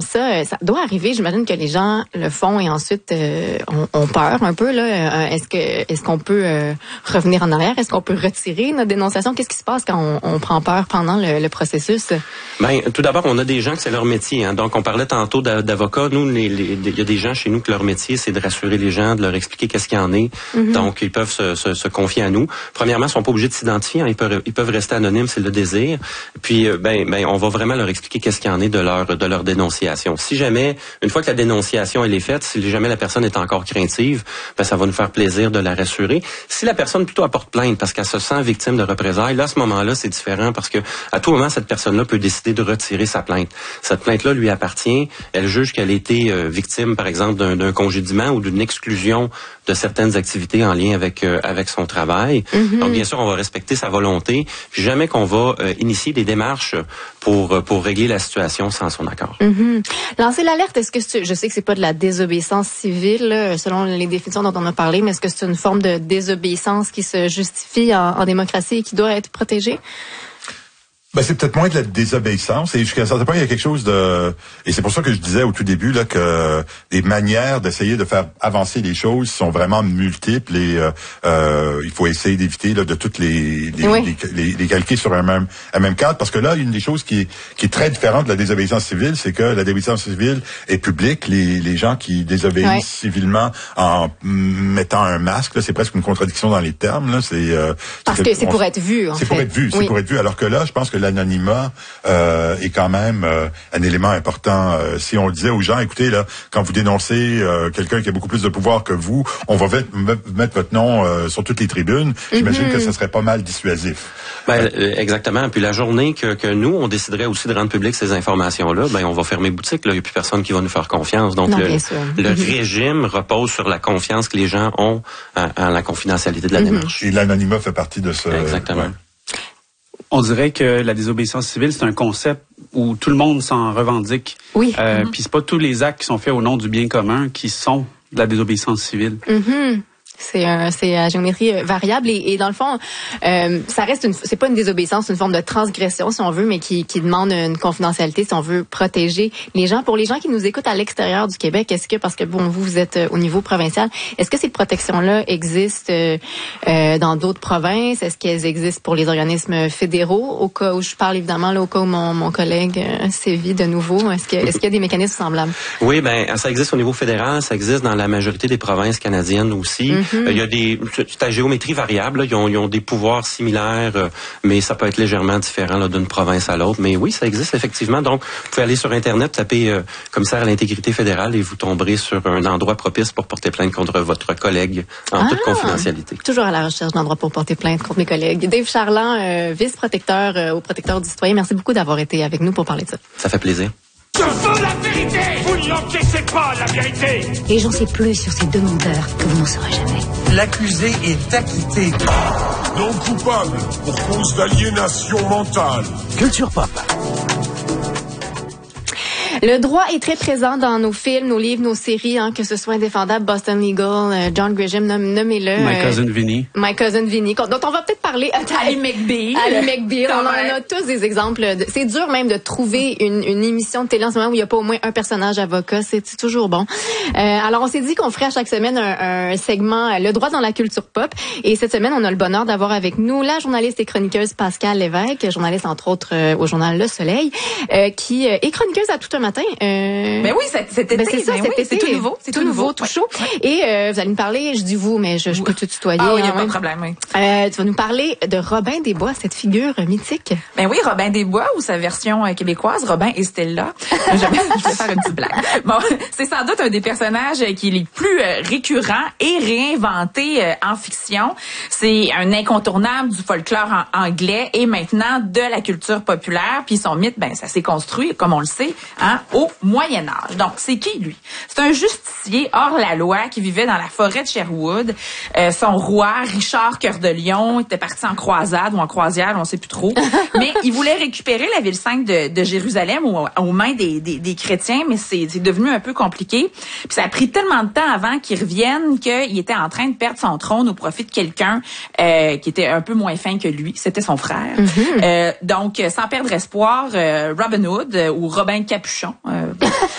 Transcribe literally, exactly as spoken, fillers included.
ça, ça doit arriver. J'imagine que les gens le font et ensuite euh, ont, ont peur un peu. Là. Est-ce que est-ce qu'on peut euh, revenir en arrière? Est-ce qu'on peut retirer notre dénonciation? Qu'est-ce qui se passe quand on, on prend peur pendant le, le processus? Ben, tout d'abord, on a des gens que c'est leur métier. Hein. Donc, on parlait tantôt d'avocats. Nous, il y a des gens chez nous que leur métier, c'est de rassurer les gens, de leur expliquer qu'est-ce qu'il y en est. Mm-hmm. Donc, ils peuvent se, se, se confier à nous. Premièrement, ils sont pas obligés de s'identifier. Hein. Ils peuvent, ils peuvent rester anonymes s'ils le désirent. Puis, ben, ben, on va vraiment leur expliquer qu'est-ce qu'il y en est de leur, de leur dénonciation. Si jamais, une fois que la dénonciation elle est faite, si jamais la personne est encore craintive, ben, ça va nous faire plaisir de la rassurer. Si la personne plutôt apporte plainte parce qu'elle se sent victime de représailles, là, à ce moment-là, c'est différent parce que à tout moment, cette personne-là peut décider de retirer sa plainte. Cette plainte-là lui appartient. Elle juge qu'elle a été euh, victime, par exemple, d'un, d'un congédiement ou d'une exclusion de certaines activités en lien avec euh, avec son travail. Mm-hmm. Donc, bien sûr, on va respecter sa volonté. Puis jamais qu'on va euh, initier des démarches pour pour régler la situation sans son accord. Mm-hmm. Lancer l'alerte, est-ce que c'est, je sais que c'est pas de la désobéissance civile là, selon les définitions dont on a parlé, mais est-ce que c'est une forme de désobéissance qui se justifie en, en démocratie et qui doit être protégée? Ben, c'est peut-être moins de la désobéissance. Et jusqu'à un certain point, il y a quelque chose de... Et c'est pour ça que je disais au tout début là que des manières d'essayer de faire avancer les choses sont vraiment multiples et euh, euh, il faut essayer d'éviter là, de toutes les les, oui. les, les, les calquer sur un même, un même cadre. Parce que là, une des choses qui est, qui est très différente de la désobéissance civile, c'est que la désobéissance civile est publique. Les, les gens qui désobéissent oui. civilement en mettant un masque, là, c'est presque une contradiction dans les termes. Là. C'est, euh, Parce c'est que, que c'est on, pour être vu, en C'est fait. pour être vu, c'est oui. pour être vu. Alors que là, je pense que l'anonymat euh, est quand même euh, un élément important. Euh, si on disait aux gens, écoutez, là, quand vous dénoncez euh, quelqu'un qui a beaucoup plus de pouvoir que vous, on va mettre, mettre votre nom euh, sur toutes les tribunes, j'imagine mm-hmm. que ça serait pas mal dissuasif. Ben, euh, exactement. Puis la journée que, que nous, on déciderait aussi de rendre publiques ces informations-là, ben on va fermer boutique. Là. Il n'y a plus personne qui va nous faire confiance. Donc, non, le, le mm-hmm. régime repose sur la confiance que les gens ont en, en la confidentialité de la mm-hmm. démarche. Et l'anonymat fait partie de ça. Exactement. Ouais. On dirait que la désobéissance civile, c'est un concept où tout le monde s'en revendique. Oui. Euh, mm-hmm. Puis c'est pas tous les actes qui sont faits au nom du bien commun qui sont de la désobéissance civile. Mm-hmm. C'est un, c'est à géométrie variable et, et dans le fond, euh, ça reste une, c'est pas une désobéissance, c'est une forme de transgression si on veut, mais qui, qui demande une confidentialité si on veut protéger les gens. Pour les gens qui nous écoutent à l'extérieur du Québec, est-ce que parce que bon vous vous êtes au niveau provincial, est-ce que ces protections-là existent euh, euh, dans d'autres provinces? Est-ce qu'elles existent pour les organismes fédéraux au cas où je parle évidemment là au cas où mon, mon collègue euh, sévit de nouveau? Est-ce que est-ce qu'il y a des mécanismes semblables? Oui, ben ça existe au niveau fédéral, ça existe dans la majorité des provinces canadiennes aussi. Mm-hmm. Il y a des, c'est à géométrie variable, là. Ils, ont, ils ont des pouvoirs similaires, euh, mais ça peut être légèrement différent là, d'une province à l'autre. Mais oui, ça existe effectivement. Donc, vous pouvez aller sur Internet, taper euh, commissaire à l'intégrité fédérale et vous tomberez sur un endroit propice pour porter plainte contre votre collègue en ah, toute confidentialité. Toujours à la recherche d'endroits pour porter plainte contre mes collègues. Dave Charland, euh, vice-protecteur euh, au protecteur du citoyen, merci beaucoup d'avoir été avec nous pour parler de ça. Ça fait plaisir. Je veux la vérité! Vous n'encaissez pas la vérité! Et j'en sais plus sur ces demandeurs que vous n'en saurez jamais. L'accusé est acquitté. Non coupable pour cause d'aliénation mentale. Culture pop. Le droit est très présent dans nos films, nos livres, nos séries, hein, que ce soit Indéfendable, Boston Legal, euh, John Grisham, nomm, nommez-le. My euh, Cousin Vinny. My Cousin Vinny, dont on va peut-être parler. Ali McBeal. Ali McBeal. On en a tous des exemples. De, c'est dur même de trouver une, une émission de télé en ce moment où il n'y a pas au moins un personnage avocat. C'est, c'est toujours bon. Euh, alors, on s'est dit qu'on ferait à chaque semaine un, un segment Le droit dans la culture pop. Et cette semaine, on a le bonheur d'avoir avec nous la journaliste et chroniqueuse Pascale Lévesque, journaliste entre autres euh, au journal Le Soleil, euh, qui euh, est chroniqueuse à tout un matin. Euh, Ben oui, cet été. Ben c'est ça, ben cet oui, été. C'est tout nouveau. C'est tout, tout nouveau, tout chaud. Ouais. Et euh, vous allez nous parler, je dis vous, mais je, je peux te tutoyer. Ah oui, il n'y a hein, pas de problème, oui. Euh, tu vas nous parler de Robin des Bois, cette figure mythique. Ben oui, Robin des Bois, ou sa version euh, québécoise, Robin et Stella. je, je vais faire une petite blague. Bon, c'est sans doute un des personnages qui est les plus euh, récurrents et réinventés euh, en fiction. C'est un incontournable du folklore en anglais et maintenant de la culture populaire. Puis son mythe, ben ça s'est construit, comme on le sait, hein, au Moyen Âge. Donc, c'est qui, lui? C'est un justicier hors la loi qui vivait dans la forêt de Sherwood. Euh, son roi, Richard Cœur de Lion, était parti en croisade ou en croisière, on sait plus trop. Mais il voulait récupérer la ville sainte de, de Jérusalem aux, aux mains des, des, des chrétiens, mais c'est, c'est devenu un peu compliqué. Puis ça a pris tellement de temps avant qu'il revienne qu'il était en train de perdre son trône au profit de quelqu'un euh, qui était un peu moins fin que lui. C'était son frère. Mm-hmm. Euh, donc, sans perdre espoir, euh, Robin Hood, euh, ou Robin Capuchon, euh,